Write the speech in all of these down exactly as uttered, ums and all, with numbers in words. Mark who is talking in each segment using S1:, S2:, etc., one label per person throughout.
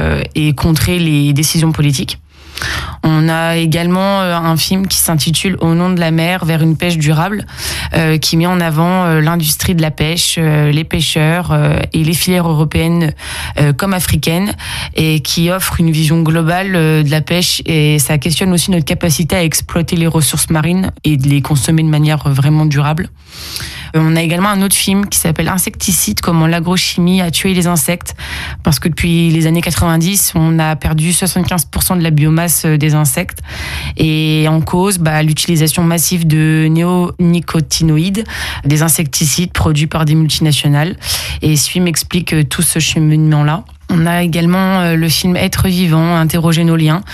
S1: euh, et contrer les décisions politiques. On a également un film qui s'intitule Au nom de la mer, vers une pêche durable, euh, qui met en avant euh, l'industrie de la pêche, euh, les pêcheurs euh, et les filières européennes euh, comme africaines, et qui offre une vision globale euh, de la pêche, et ça questionne aussi notre capacité à exploiter les ressources marines et de les consommer de manière vraiment durable. On a également un autre film qui s'appelle Insecticide, comment l'agrochimie a tué les insectes, parce que depuis les années quatre-vingt-dix, on a perdu soixante-quinze pour cent de la biomasse des insectes, et en cause, bah, l'utilisation massive de néonicotinoïdes, des insecticides produits par des multinationales. Et ce film explique tout ce cheminement-là. On a également le film Être vivant, interroger nos liens,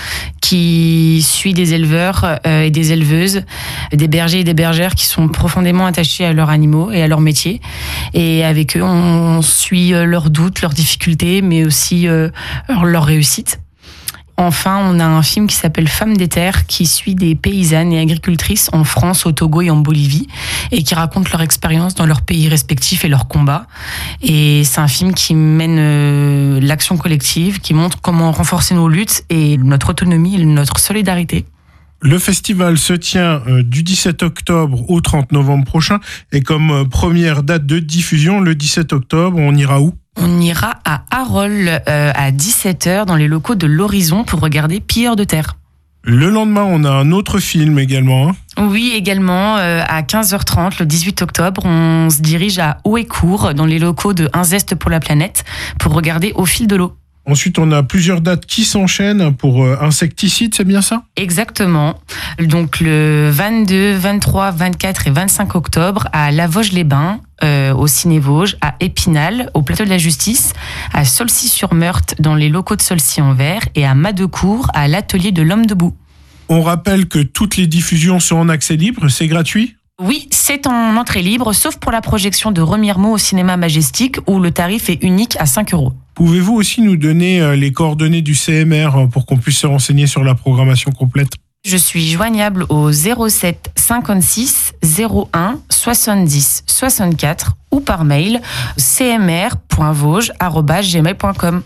S1: qui suit des éleveurs et des éleveuses, des bergers et des bergères qui sont profondément attachés à leurs animaux et à leur métier. Et avec eux, on suit leurs doutes, leurs difficultés, mais aussi leurs réussites. Enfin, on a un film qui s'appelle Femmes des terres, qui suit des paysannes et agricultrices en France, au Togo et en Bolivie, et qui racontent leur expérience dans leurs pays respectifs et leurs combats. Et c'est un film qui mène euh, l'action collective, qui montre comment renforcer nos luttes et notre autonomie et notre solidarité.
S2: Le festival se tient euh, du dix-sept octobre au trente novembre prochain, et comme euh, première date de diffusion, le dix-sept octobre, on ira où ?
S1: On ira à Arolles euh, à dix-sept heures dans les locaux de l'Horizon pour regarder Pilleurs de terre.
S2: Le lendemain, on a un autre film également. Hein.
S1: Oui, également, euh, à quinze heures trente, le dix-huit octobre, on se dirige à Hauecourt, dans les locaux de Un zeste pour la planète, pour regarder Au fil de l'eau.
S2: Ensuite, on a plusieurs dates qui s'enchaînent pour euh, Insecticide, c'est bien ça ?
S1: Exactement. Donc le vingt-deux, vingt-trois, vingt-quatre et vingt-cinq octobre à La Vosges-les-Bains, euh, au Ciné-Vosges, à Épinal, au Plateau de la Justice, à Saulcy-sur-Meurthe, dans les locaux de Saulcy-en-Vert, et à Madecourt, à l'Atelier de l'Homme debout.
S2: On rappelle que toutes les diffusions sont en accès libre, c'est gratuit ?
S1: Oui, c'est en entrée libre, sauf pour la projection de Remiremont au Cinéma Majestic, où le tarif est unique à cinq euros.
S2: Pouvez-vous aussi nous donner les coordonnées du C M R pour qu'on puisse se renseigner sur la programmation complète ?
S1: Je suis joignable au zéro sept cinquante-six zéro un soixante-dix soixante-quatre ou par mail c m r point vosges arobase gmail point com.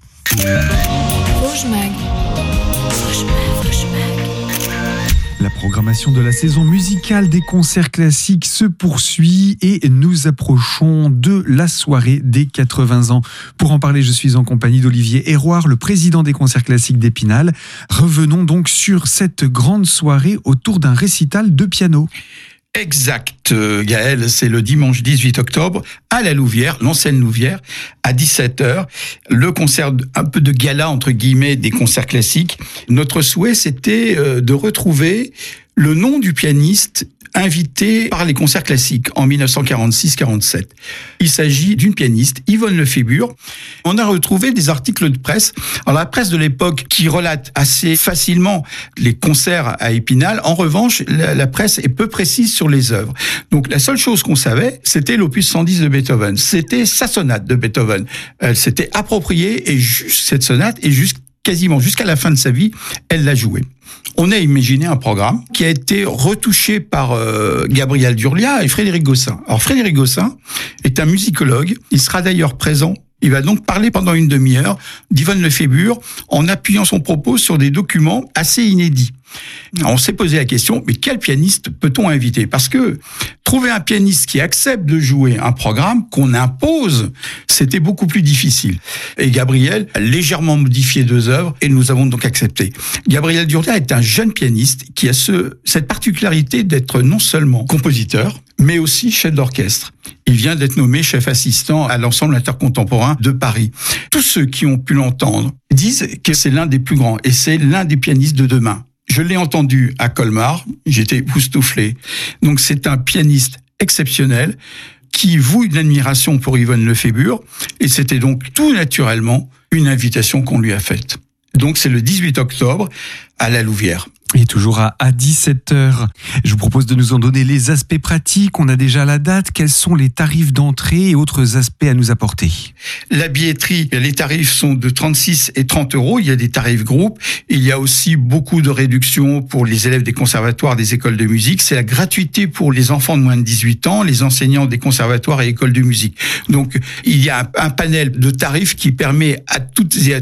S3: Vosges Mag.
S4: La programmation de la saison musicale des concerts classiques se poursuit et nous approchons de la soirée des quatre-vingts ans. Pour en parler, je suis en compagnie d'Olivier Héroard, le président des concerts classiques d'Épinal. Revenons donc sur cette grande soirée autour d'un récital de piano.
S5: Exact, Gaël, c'est le dimanche dix-huit octobre à la Louvière, l'ancienne Louvière, à dix-sept heures. Le concert, un peu de gala, entre guillemets, des concerts classiques. Notre souhait, c'était de retrouver le nom du pianiste invité par les concerts classiques en dix-neuf cent quarante-six quarante-sept. Il s'agit d'une pianiste, Yvonne Lefébure. On a retrouvé des articles de presse, alors la presse de l'époque qui relate assez facilement les concerts à Épinal. En revanche, la, la presse est peu précise sur les œuvres. Donc la seule chose qu'on savait, c'était l'opus cent dix de Beethoven. C'était sa sonate de Beethoven. Elle s'était appropriée et juste cette sonate et jusqu'à quasiment jusqu'à la fin de sa vie, elle l'a joué. On a imaginé un programme qui a été retouché par euh, Gabriel Durlia et Frédéric Gossin. Alors Frédéric Gossin est un musicologue, il sera d'ailleurs présent. Il va donc parler pendant une demi-heure d'Yvonne Lefébure en appuyant son propos sur des documents assez inédits. Alors on s'est posé la question, mais quel pianiste peut-on inviter ? Parce que trouver un pianiste qui accepte de jouer un programme qu'on impose, c'était beaucoup plus difficile. Et Gabriel a légèrement modifié deux œuvres et nous avons donc accepté. Gabriel Durlia est un jeune pianiste qui a ce, cette particularité d'être non seulement compositeur, mais aussi chef d'orchestre. Il vient d'être nommé chef assistant à l'ensemble intercontemporain de Paris. Tous ceux qui ont pu l'entendre disent que c'est l'un des plus grands et c'est l'un des pianistes de demain. Je l'ai entendu à Colmar, j'étais époustouflé. Donc c'est un pianiste exceptionnel qui voue une admiration pour Yvonne Lefébure et c'était donc tout naturellement une invitation qu'on lui a faite. Donc c'est le dix-huit octobre à la Louvière.
S4: Et toujours à, à dix-sept heures. Je vous propose de nous en donner les aspects pratiques. On a déjà la date. Quels sont les tarifs d'entrée et autres aspects à nous apporter ?
S5: La billetterie, les tarifs sont de trente-six et trente euros. Il y a des tarifs groupes. Il y a aussi beaucoup de réductions pour les élèves des conservatoires, des écoles de musique. C'est la gratuité pour les enfants de moins de dix-huit ans, les enseignants des conservatoires et écoles de musique. Donc, il y a un, un panel de tarifs qui permet à toutes et à